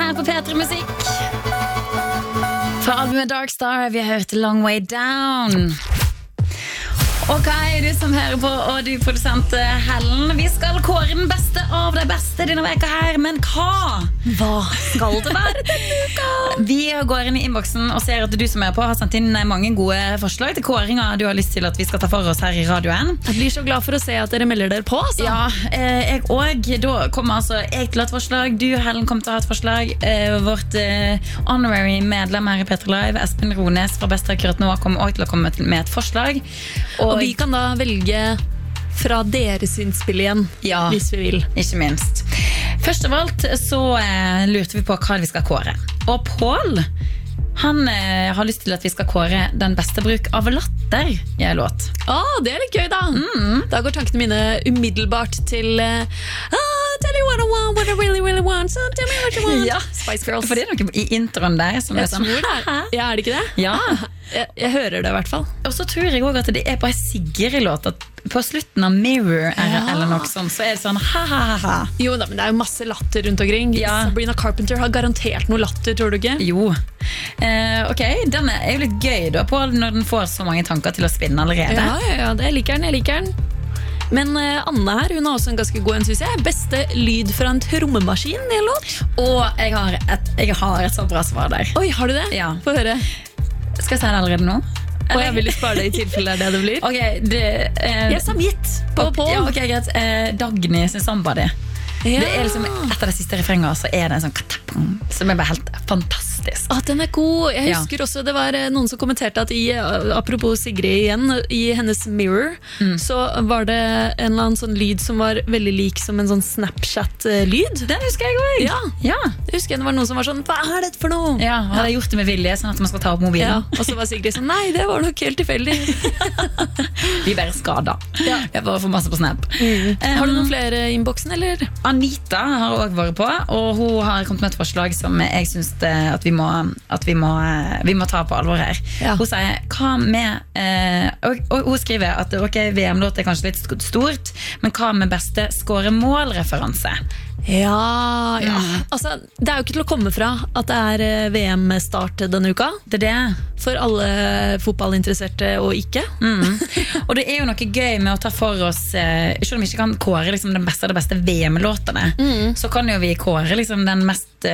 her på P3 Musikk. Fra albumet Darkstar vi har hørt Long Way Down. Og hva du som hører på, og du produsent Helen? Vi skal kåre den beste av de beste denne veka her. Men hva skal det være denne uka? Vi går inn i innboksen og ser at du som er på har sendt inn mange gode forslag til kåringer du har lyst til at vi skal ta for oss her i radioen. Jeg blir så glad for å se at dere melder dere på altså. Ja, jeg også. Da kommer altså jeg til å ha et forslag. Du, Helen, kommer til å ha et forslag. Vårt honorary medlem her i P3 Live, Espen Rones fra Best akkurat nå, kommer også til å komme med et forslag. Og vi kan da velge fra deres innspill igjen, ja, hvis vi vil. Ikke minst. Først av alt så lurte vi på hva vi skal kåre. Og Paul, han har lyst til at vi skal kåre den beste bruk av latter i en låt. Det er litt gøy da. Da går tankene mine umiddelbart til tell you what I want, what I really, really want, so tell me what you want. Ja, Spice Girls. For det er noe i introen der som er sånn. Ja, er det ikke det? Ja. Jeg hører det i hvert fall. Og så tror jeg også at det er på en Sigrid-låt at på slutten av Mirror eller noe sånt, så er det sånn ha-ha-ha. Jo da, men det er jo masse latter rundt omkring. Ja. Sabrina Carpenter har garantert noe latter, tror du ikke? Jo. Ok, den er jo litt gøy da, Paul, når den får så mange tanker til å spinne allerede. Ja, jeg liker den. Men Anne her, hun har også en ganske god en, synes jeg. Beste lyd fra en trommemaskin i en låt. Og jeg har et så bra svar der. Oi, har du det? Ja. Få høre. Skal jeg si det allerede nå? Og jeg vil spare det i tilfelle det blir. Ok, jeg sa mitt på Paul. Ja, ok, greit. Dagny sin Somebody. Ja. Det er liksom, etter det siste refrenget så er det en sånn katapum, som er bare helt fantastisk. Den er god. Jeg husker også, det var noen som kommenterte at apropos Sigrid igjen, i hennes Mirror, så var det en eller annen sånn lyd som var veldig lik som en sånn Snapchat-lyd. Den husker jeg også. Ja. Jeg husker det var noen som var sånn, hva er dette for noe? Ja, hadde jeg gjort det med vilje, sånn at man skal ta opp mobilen. Ja, og så var Sigrid sånn, nei, det var nok helt tilfeldig. Vi bare skadet. Ja. Jeg bare får masse på Snap. Har du noen flere i innboksen, eller? Anita har også vært på, og hun har kommet med et forslag som jeg synes at vi må ta på alvor her. Ja. Hun sier, hva med og hun skriver at ok, VM-låt er kanskje litt stort, men hva med beste skåre-mål-referanse? Ja. Altså, det er jo ikke til å komme fra at det er VM-start denne uka. Det er det. For alle fotballinteresserte og ikke. Og det er jo noe gøy med å ta for oss, selv om vi ikke kan kåre liksom den beste av de beste VM-låtene, så kan jo vi kåre liksom den mest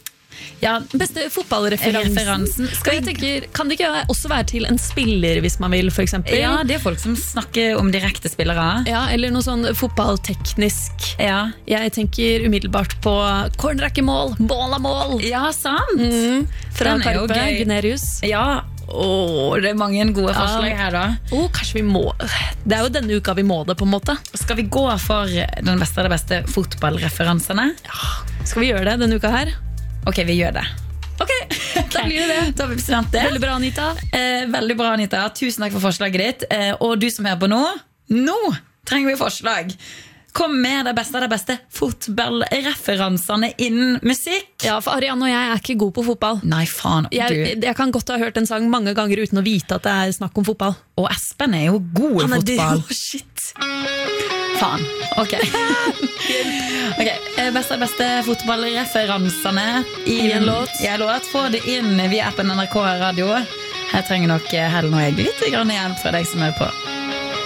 beste fotballreferansen. Kan det ikke også være til en spiller hvis man vil, for eksempel? Ja, det er folk som snakker om direkte spillere. Ja, eller noe sånn fotballteknisk. Ja. Jeg tenker umiddelbart på corner er ikke mål, mål er mål. Ja, sant. Fra Den er jo Karpe, gøy. Gunerius. Ja, det er mange gode forslag her da. Kanskje vi må. Det er jo denne uka vi må det, på en måte. Skal vi gå for den beste av de beste fotballreferansene? Ja. Skal vi gjøre det denne uka her? Ok, vi gjør det. Ok, da blir det det. Da har vi bestemt det. Veldig bra, Anita. Veldig bra, Anita. Tusen takk for forslaget ditt. Og du som hører på nå trenger vi forslag. Kom med det beste av de beste fotballreferansene innen musikk. Ja, for Ariane og jeg er ikke god på fotball. Nei, faen. Jeg kan godt ha hørt en sang mange ganger uten å vite at det er snakk om fotball. Og Espen er jo god i fotball. Shit. Faen, ok. Beste fotballreferansene i en låt. Få det inn via appen NRK Radio. Her trenger nok Helen og jeg litt grann hjelp fra deg som er på.